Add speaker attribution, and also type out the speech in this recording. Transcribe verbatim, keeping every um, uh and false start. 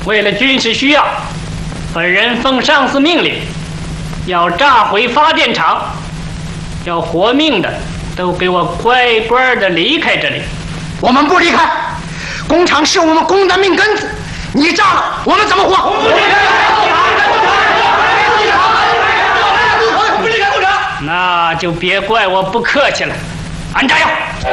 Speaker 1: 为了军事需要，本人奉上司命令，要炸毁发电厂，要活命的都给我乖乖的离开这里。
Speaker 2: 我们不离开，工厂是我们工的命根子，你炸了，我们怎么活？不离开！
Speaker 1: 那就别怪我不客气了，安炸药！